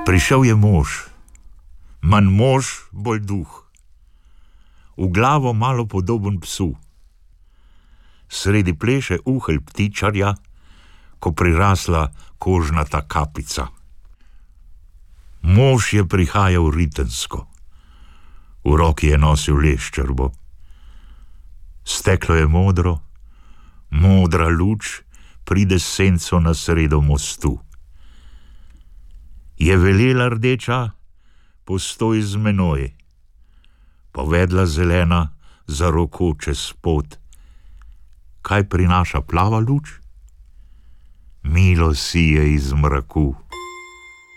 Prišel je mož, manj mož, bolj duh, v glavo malo podoben psu. Sredi pleše uhelj ptičarja, ko prirasla kožnata kapica. Mož je prihajal ritensko, v roki je nosil leščerbo. Steklo je modro, modra luč pride s senco na sredo mostu. Je velela rdeča, postoj z menoj, povedla zelena za roko čez pot. Kaj prinaša plava luč? Milo sije iz mraku.